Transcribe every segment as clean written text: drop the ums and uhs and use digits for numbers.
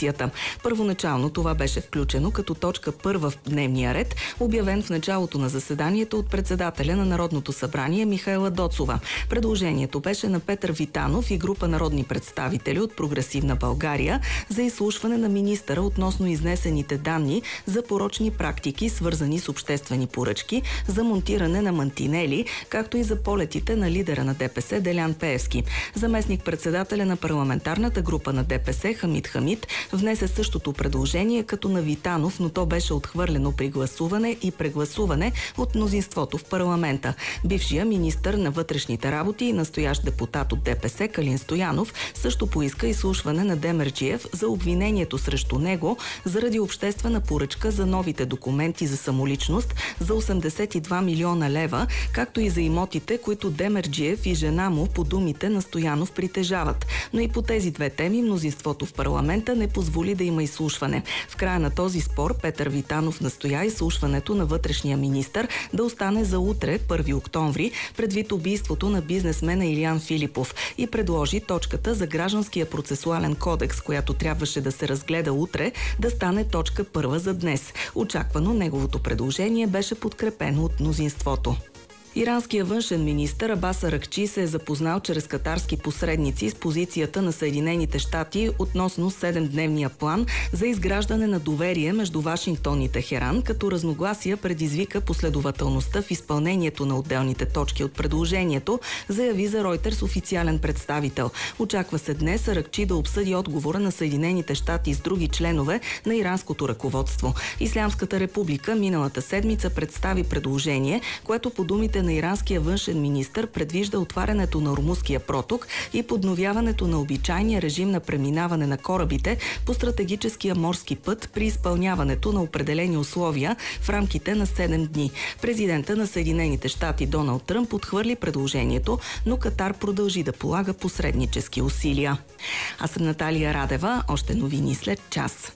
опозицията. Първоначално това беше включено като точка първа в дневния ред, обявен в началото на заседанието от председателя на Народното събрание Михаела Доцова. Предложението беше на Петър Витанов и група народни представители от Прогресивна България за изслушване на министъра относно изнесените данни за порочни практики, свързани с обществени поръчки, за монтиране на мантинели, както и за полетите на лидера на ДПС Делян Пеевски. Заместник-председателя на парламентарната група на ДПС Хамид Хамид внесе същото предложение като на Витанов, но то беше отхвърлено при гласуване и прегласуване от мнозинството в парламента. Бившия министър на вътрешните работи и настоящ депутат от ДПС Калин Стоянов също поиска изслушване на Демерджиев за обвинението срещу него заради обществена поръчка за новите документи за самоличност за 82 милиона лева, както и за имотите, които Демерджиев и жена му по думите на Стоянов притежават. Но и по тези две теми мнозинството в парламента не позволи да има изслушване. В края на този спор Петър Витанов настоя изслушването на вътрешния министър да остане за утре, 1 октомври, предвид убийството на бизнесмена Илиян Филипов и предложи точката за гражданския процесуален кодекс, която трябваше да се разгледа утре, да стане точка първа за днес. Очаквано неговото предложение беше подкрепено от мнозинството. Иранският външен министър Абас Аракчи се е запознал чрез катарски посредници с позицията на Съединените щати относно 7-дневния план за изграждане на доверие между Вашингтон и Техеран, като разногласия предизвика последователността в изпълнението на отделните точки от предложението, заяви за Ройтерс официален представител. Очаква се днес Аракчи да обсъди отговора на Съединените щати с други членове на иранското ръководство. Ислямската република миналата седмица представи предложение, което по думите на иранския външен министър предвижда отварянето на Ормузския проток и подновяването на обичайния режим на преминаване на корабите по стратегическия морски път при изпълняването на определени условия в рамките на 7 дни. Президента на Съединените щати Доналд Тръмп отхвърли предложението, но Катар продължи да полага посреднически усилия. Аз съм Наталия Радева. Още новини след час.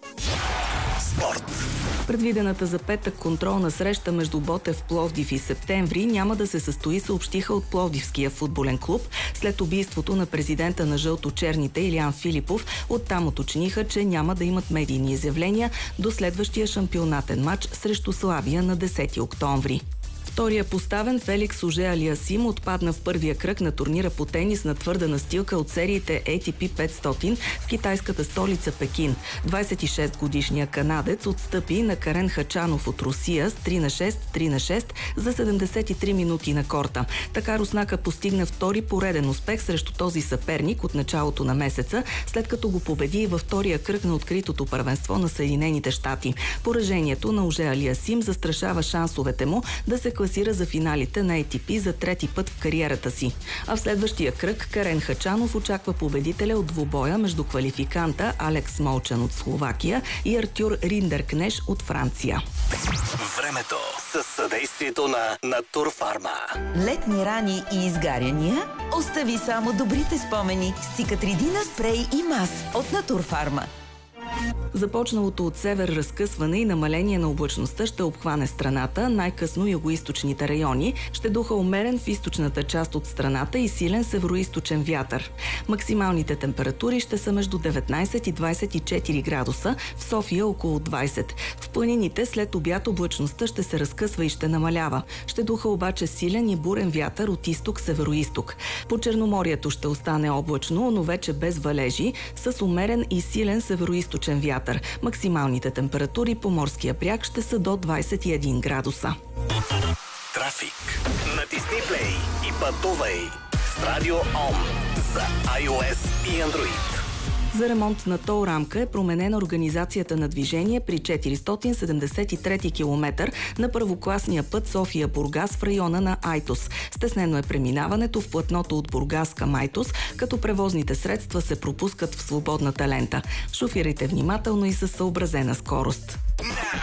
Спорт. Предвидената за петък контролна среща между Ботев, Пловдив и Септември няма да се състои, съобщиха от Пловдивския футболен клуб. След убийството на президента на жълто-черните Илиян Филипов, оттам уточниха, че няма да имат медийни изявления до следващия шампионатен матч срещу Славия на 10 октомври. Втория поставен Феликс Оже-Алиасим отпадна в първия кръг на турнира по тенис на твърда настилка от сериите ATP 500 в китайската столица Пекин. 26-годишният канадец отстъпи на Карен Хачанов от Русия с 3-6, 3-6 за 73 минути на корта. Така руснака постигна втори пореден успех срещу този съперник от началото на месеца, след като го победи и във втория кръг на откритото първенство на Съединените щати. Поражението на Оже-Алиасим застрашава шансовете му да се класира за финалите на ATP за трети път в кариерата си. А в следващия кръг Карен Хачанов очаква победителя от двубоя между квалификанта Алекс Молчан от Словакия и Артюр Риндеркнеш от Франция. Времето със съдействието на Натурфарма. Летни рани и изгаряния? Остави само добрите спомени с Цикатридина спрей и мас от Натурфарма. Започналото от север разкъсване и намаление на облачността ще обхване страната, най-късно югоизточните райони. Ще духа умерен в източната част от страната и силен североизточен вятър. Максималните температури ще са между 19 и 24 градуса, в София около 20. В планините след обяд облачността ще се разкъсва и ще намалява. Ще духа обаче силен и бурен вятър от изток-североизток. По Черноморието ще остане облачно, но вече без валежи, с умерен и силен североизточен вятър. Максималните температури по морския бряг ще са до 21 градуса. Трафик. Натисни плей и пътувай с Радио Ом за iOS и Android. За ремонт на тол рамка е променена организацията на движение при 473 км на първокласния път София-Бургас в района на Айтос. Стеснено е преминаването в платното от Бургас към Айтос, като превозните средства се пропускат в свободната лента. Шофирайте внимателно и със съобразена скорост.